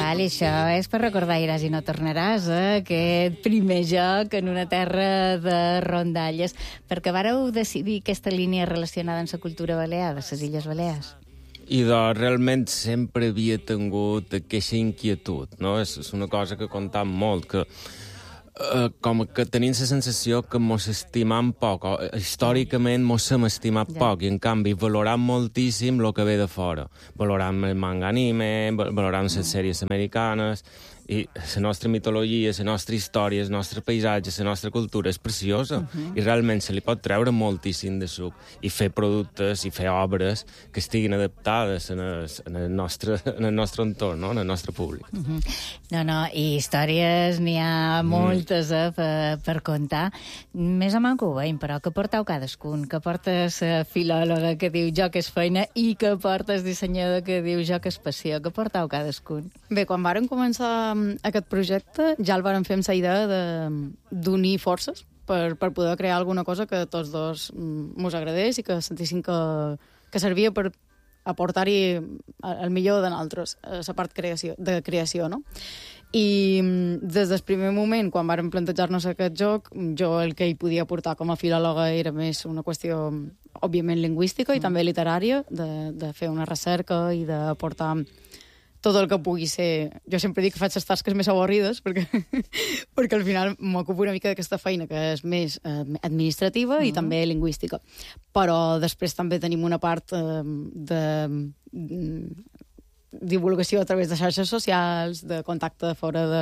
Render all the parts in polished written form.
Val, i això és per recordar Iràs i no tornaràs, aquest primer joc en una terra de rondalles, perquè vareu decidir aquesta línia relacionada amb la cultura balear, de les Illes Balears. I realment sempre havia tingut aquesta inquietud, no? És una cosa que comptam molt, que com que tenim la sensació que mos estimam poc, o històricament mos hem estimat poc, i en canvi valoram moltíssim el que ve de fora. Valoram el manga anime, valoram les sèries americanes, i la nostra mitologia, la nostra història, el nostre paisatge, la nostra cultura és preciosa, i realment se li pot treure moltíssim de suc, i fer productes i fer obres que estiguin adaptades en el nostre entorn, no? En el nostre públic. No, i històries n'hi ha moltes per contar. Més o menys que ho veiem, però que porteu cadascun, que portes filòloga que diu jo que és feina i que portes dissenyador que diu jo que és passió, que porteu cadascun. Bé, quan vàrem començar aquest projecte ja el vàrem fer amb la idea d'unir forces per poder crear alguna cosa que tots dos mos agradés i que sentissin que servia per aportar-hi el millor de nosaltres, la part de creació, no? I des del primer moment, quan vàrem plantejar-nos aquest joc, jo el que hi podia aportar com a filòloga era més una qüestió, òbviament, lingüística i també literària, de fer una recerca i d'aportar tot el que pugui ser... Jo sempre dic que faig les tasques més avorrides perquè al final m'ocupo una mica d'aquesta feina que és més administrativa i també lingüística. Però després també tenim una part de divulgació a través de xarxes socials, de contacte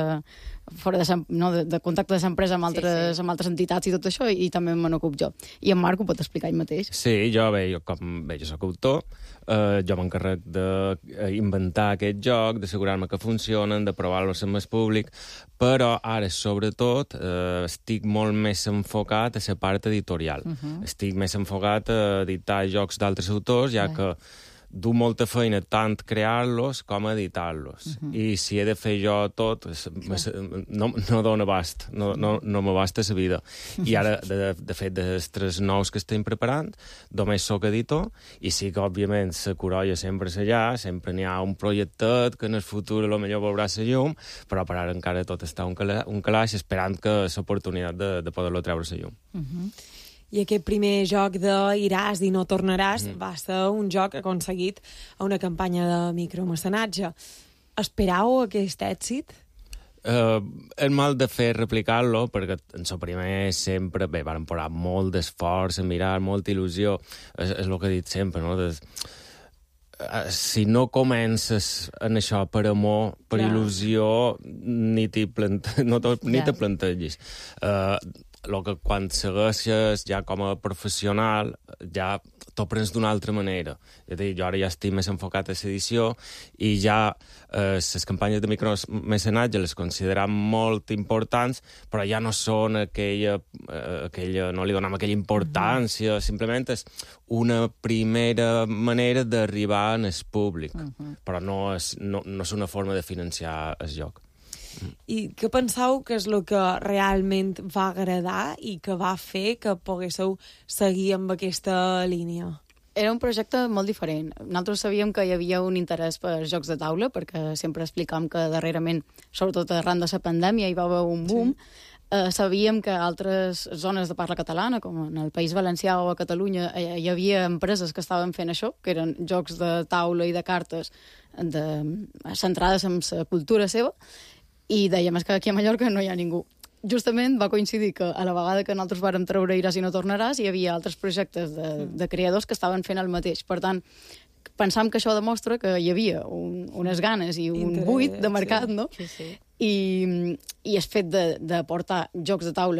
de contacte de l'empresa amb altres entitats i tot això, i també me n'ocup jo. I en Marc ho pot explicar ell mateix. Sí, jo soc autor, jo m'encarrec d'inventar aquest joc, d'assegurar-me que funcionen, de provar-los amb el públic, però ara, sobretot, estic molt més enfocat a la part editorial. Estic més enfocat a editar jocs d'altres autors, ja que du molta feina tant crear-los com editar-los. I si he de fer jo tot, no dóna abast, no m'abasta la vida. I ara, de fet, dels 3 nous que estem preparant, només soc editor, i sí que, òbviament, la corolla sempre és allà, sempre n'hi ha un projectet que en el futur potser veurà la llum, però per ara encara tot està un calaix esperant que l'oportunitat de poder-lo treure a la llum. I aquest primer joc de Iràs i no tornaràs va ser un joc aconseguit a una campanya de micromecenatge. Esperàveu aquest èxit? El mal de fer replicar-lo, perquè en el primer sempre, vàrem posar molt d'esforç, a mirar, molta il·lusió, és el que he dit sempre, no? Si no comences en això per amor, per il·lusió, ni te plantegis. El que quan segueixes ja com a professional ja t'ho prens d'una altra manera. Jo ara ja estic més enfocat a l'edició i ja les campanyes de micromecenatge les considerem molt importants, però ja no són aquella no li donem aquella importància, simplement és una primera manera d'arribar al públic, però no és una forma de financiar el joc. I què penseu que és el que realment va agradar i que va fer que poguéssiu seguir amb aquesta línia? Era un projecte molt diferent. Nosaltres sabíem que hi havia un interès per jocs de taula, perquè sempre explicàvem que darrerament, sobretot arran de la pandèmia, hi va haver un boom. Sabíem que a altres zones de parla catalana, com en el País Valencià o a Catalunya, hi havia empreses que estaven fent això, que eren jocs de taula i de cartes centrades en la cultura seva, i dèiem que aquí a Mallorca no hi ha ningú. Justament va coincidir que a la vegada que nosaltres vàrem treure Iràs i no tornaràs, hi havia altres projectes de creadors que estaven fent el mateix. Per tant, pensam que això demostra que hi havia unes ganes i un buit de mercat, no? Sí. I el fet de portar jocs de taula